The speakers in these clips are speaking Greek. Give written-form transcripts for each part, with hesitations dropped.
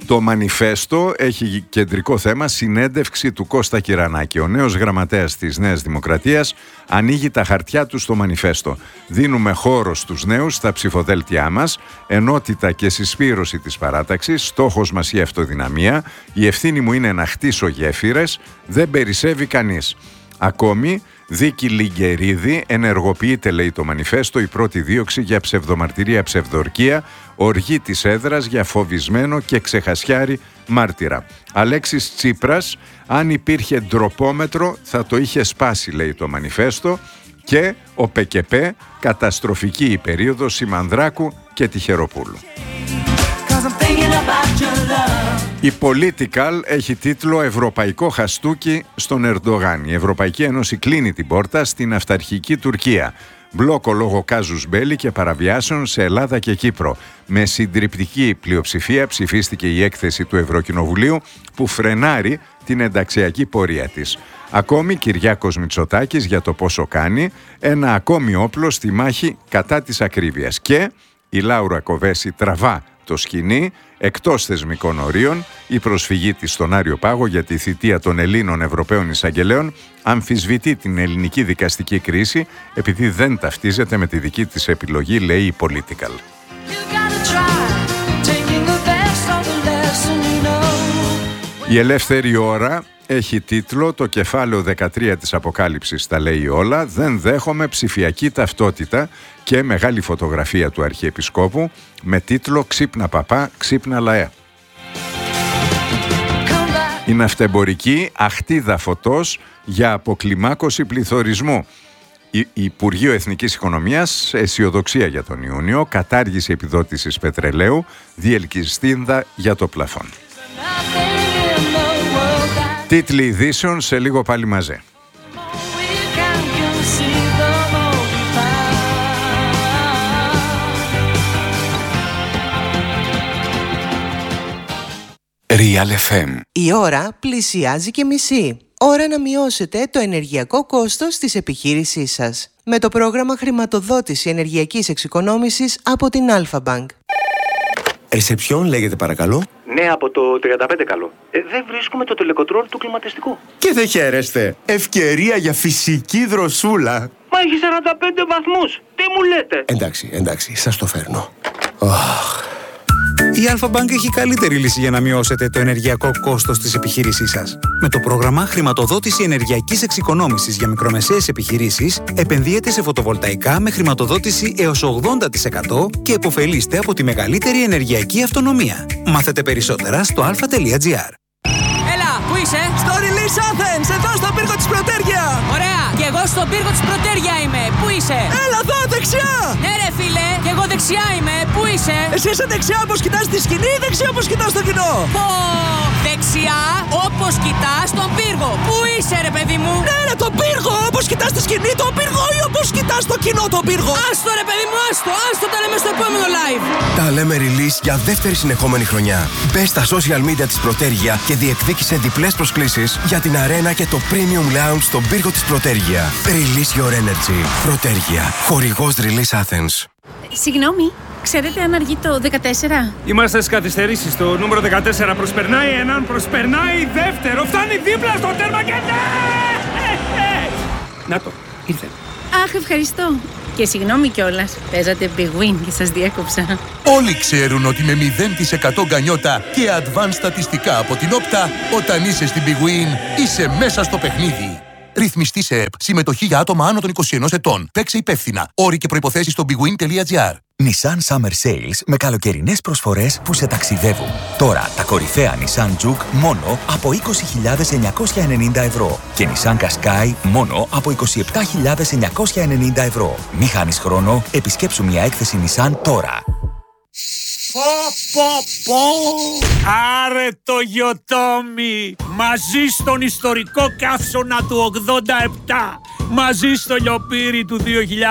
Το μανιφέστο έχει κεντρικό θέμα συνέντευξη του Κώστα Κυρανάκη. Ο νέος γραμματέας της Νέας Δημοκρατίας ανοίγει τα χαρτιά του στο μανιφέστο. Δίνουμε χώρο στους νέους στα ψηφοδέλτια μας, ενότητα και συσπήρωση της παράταξης, στόχος μας η αυτοδυναμία, η ευθύνη μου είναι να χτίσω γέφυρες, δεν περισσεύει κανείς. Ακόμη, δίκη Λιγκερίδη, ενεργοποιείται, λέει το μανιφέστο, η πρώτη δίωξη για ψευδομαρτυρία, ψευδορκία, οργή της έδρας για φοβισμένο και ξεχασιάρη μάρτυρα. Αλέξης Τσίπρας, αν υπήρχε ντροπόμετρο θα το είχε σπάσει, λέει το μανιφέστο, και ο ΠΚΠ, καταστροφική η περίοδος Σιμανδράκου και Τυχεροπούλου. Η Political έχει τίτλο «Ευρωπαϊκό χαστούκι στον Ερντογάν». Η Ευρωπαϊκή Ένωση κλείνει την πόρτα στην αυταρχική Τουρκία. Μπλόκο λόγω κάζους μπέλι και παραβιάσεων σε Ελλάδα και Κύπρο. Με συντριπτική πλειοψηφία ψηφίστηκε η έκθεση του Ευρωκοινοβουλίου που φρενάρει την ενταξιακή πορεία της. Ακόμη Κυριάκος Μητσοτάκης για το πόσο κάνει, ένα ακόμη όπλο στη μάχη κατά της ακρίβειας. Και η Λάουρα Κοβέση τραβά το σκηνή εκτός θεσμικών ορίων. Η προσφυγή της στον Άριο Πάγο για τη θητεία των Ελλήνων Ευρωπαίων Εισαγγελέων αμφισβητεί την ελληνική δικαστική κρίση επειδή δεν ταυτίζεται με τη δική της επιλογή, λέει η Political. Η Ελεύθερη Ώρα έχει τίτλο «Το κεφάλαιο 13 της Αποκάλυψης τα λέει όλα, δεν δέχομαι ψηφιακή ταυτότητα» και μεγάλη φωτογραφία του Αρχιεπισκόπου με τίτλο «Ξύπνα παπά, ξύπνα λαέ». Η ναυτεμπορική αχτίδα φωτός για αποκλιμάκωση πληθωρισμού. Υπουργείο Εθνικής Οικονομίας, αισιοδοξία για τον Ιούνιο, κατάργηση επιδότησης πετρελαίου, διελκυστίνδα για το πλαφόν. Τίτλοι ειδήσεων σε λίγο πάλι μαζί. Real FM. Η ώρα πλησιάζει και μισή. Ώρα να μειώσετε το ενεργειακό κόστος της επιχείρησής σας. Με το πρόγραμμα χρηματοδότηση ενεργειακής εξοικονόμησης από την Alpha Bank. Ρεσεψιόν λέγεται παρακαλώ. Ναι, από το 35 καλό. Δεν βρίσκουμε το τελεκοτρόλ του κλιματιστικού. Και δεν χαίρεστε. Ευκαιρία για φυσική δροσούλα. Μα έχει 45 βαθμούς. Τι μου λέτε? Εντάξει, σας το φέρνω. Η Alpha Bank έχει καλύτερη λύση για να μειώσετε το ενεργειακό κόστος της επιχείρησής σας. Με το πρόγραμμα χρηματοδότηση ενεργειακής εξοικονόμησης για μικρομεσαίες επιχειρήσεις, επενδύετε σε φωτοβολταϊκά με χρηματοδότηση έως 80% και επωφελείστε από τη μεγαλύτερη ενεργειακή αυτονομία. Μάθετε περισσότερα στο alpha.gr. Έλα, πού είσαι? Στο Release Athens, εδώ στον πύργο της Πρωτέρια. Ωραία, και εγώ στον πύργο της Πρωτέρια είμαι. Πού είσαι? Έλα εδώ, δεξιά. Ναι ρε φίλε, και εγώ δεξιά είμαι. Πού είσαι? Εσύ είσαι δεξιά όπως κοιτάς τη σκηνή ή δεξιά όπως κοιτάς το κοινό? Πω, δεξιά όπως κοιτάς τον πύργο. Πού είσαι ρε παιδί μου? Ναι ρε, τον πύργο, όπως κοιτάς τη σκηνή τον πύργο ή όπως κοιτάς το κοινό τον πύργο? Άστο ρε παιδί μου, άστο τα λέμε στο επόμενο live. Τα λέμε Release για δεύτερη συνεχόμενη χρονιά. Μπες στα social media της Πρωτέρια και διεκδίκησε διπλές προσκλήσεις για την αρένα και το Premium Lounge στον πύργο της Πρωτέρια. Release your energy. Πρωτέρια. Χορηγός Release Athens. Συγγνώμη, ξέρετε αν αργεί το 14? Είμαστε στις καθυστερήσεις. Το νούμερο 14 προσπερνάει έναν, προσπερνάει δεύτερο. Φτάνει δίπλα στο τέρμα και ναι! Να το, ήρθε. Αχ, ευχαριστώ. Και συγγνώμη κιόλας, παίζατε Big Win και σας διέκοψα. Όλοι ξέρουν ότι με 0% γκανιότα και advanced στατιστικά από την Όπτα, όταν είσαι στην Big Win, είσαι μέσα στο παιχνίδι. Ρυθμιστή σε ΕΠ. Συμμετοχή για άτομα άνω των 21 ετών. Παίξε υπεύθυνα. Όροι και προϋποθέσεις στο bigwin.gr. Nissan Summer Sales με καλοκαιρινές προσφορές που σε ταξιδεύουν. Τώρα τα κορυφαία Nissan Juke μόνο από 20.990 ευρώ και Nissan Qashqai μόνο από 27.990 ευρώ. Μη χάνεις χρόνο, επισκέψου μια έκθεση Nissan τώρα. Άρε το Γιοτόμι! Μαζί στον ιστορικό καύσωνα του 87, μαζί στο λιοπύρι του 2001,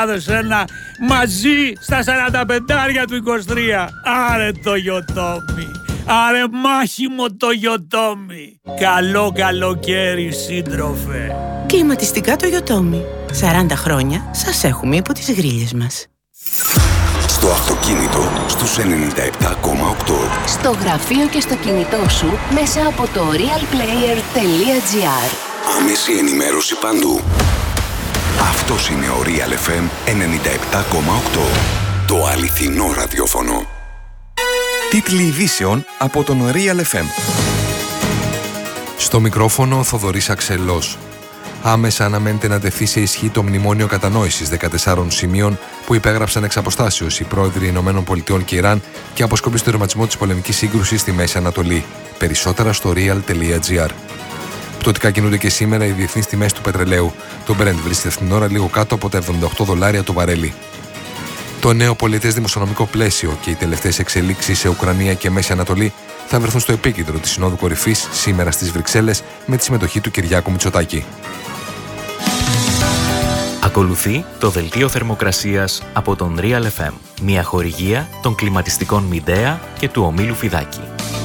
μαζί στα 45 του 23. Άρε το Γιοτόμι! Άρε μάχημο το Γιοτόμι! Καλό καλοκαίρι, σύντροφε! Κλιματιστικά το Γιοτόμι. 40 χρόνια σας έχουμε υπό τις γρίλες μας. Στο αυτοκίνητο στους 97,8. στο γραφείο και στο κινητό σου μέσα από το realplayer.gr. Άμεση ενημέρωση παντού. Αυτός είναι ο Real FM 97,8. Το αληθινό ραδιόφωνο. Τίτλοι ειδήσεων από τον Real FM. Στο μικρόφωνο Θοδωρής Αξελός. Άμεσα αναμένεται να τεθεί σε ισχύ το μνημόνιο κατανόησης 14 σημείων που υπέγραψαν εξ αποστάσεως οι πρόεδροι ΗΠΑ και Ιράν και αποσκοπεί στο τερματισμό της πολεμικής σύγκρουσης στη Μέση Ανατολή. Περισσότερα στο real.gr. Πτωτικά κινούνται και σήμερα οι διεθνείς τιμές του πετρελαίου. Το Brent βρίσκεται αυτήν την ώρα λίγο κάτω από τα $78 το βαρέλι. Το νέο πολιτές δημοσιονομικό πλαίσιο και οι τελευταίες εξελίξεις σε Ουκρανία και Μέση Ανατολή θα βρεθούν στο επίκεντρο της Συνόδου Κορυφής σήμερα στις Βρυξέλλες με τη συμμετοχή του Κυριάκου Μητσοτάκη. Ακολουθεί το δελτίο θερμοκρασίας από τον Real FM, μια χορηγία των κλιματιστικών Midea και του ομίλου Φιδάκη.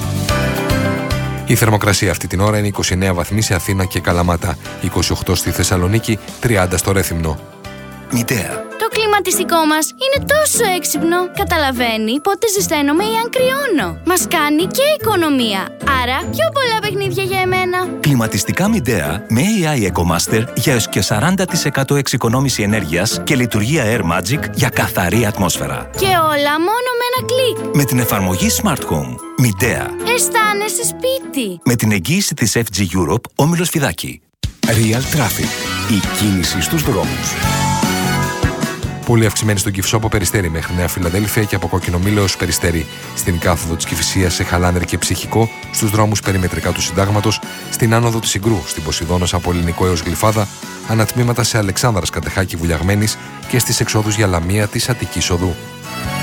Η θερμοκρασία αυτή την ώρα είναι 29 βαθμοί σε Αθήνα και Καλαμάτα, 28 στη Θεσσαλονίκη, 30 στο Ρέθυμνο. Midea. Το κλιματιστικό μας είναι τόσο έξυπνο. Καταλαβαίνει πότε ζεσταίνομαι ή αν κρυώνω. Μας κάνει και οικονομία. Άρα πιο πολλά παιχνίδια για εμένα. Κλιματιστικά Midea με AI EcoMaster για έως και 40% εξοικονόμηση ενέργειας και λειτουργία Air Magic για καθαρή ατμόσφαιρα. Και όλα μόνο με ένα κλικ. Με την εφαρμογή Smart Home. Midea. Αισθάνεσαι σπίτι. Με την εγγύηση της FG Europe, όμιλος Φιδάκη. Real Traffic. Η κίνηση στους δρόμους. Πολύ αυξημένη στον Κυφσό από Περιστέρι μέχρι Νέα Φιλαδέλφια και από Κόκκινο Μήλο έως Περιστέρι. Στην κάθοδο της Κηφισίας σε Χαλάνδρη και Ψυχικό, στους δρόμους περιμετρικά του Συντάγματος, στην άνοδο της Συγκρού, στην Ποσειδώνος από Ελληνικό έως Γλυφάδα, ανατμήματα σε Αλεξάνδρας Κατεχάκη Βουλιαγμένης και στις εξόδους για Λαμία της Αττικής Οδού.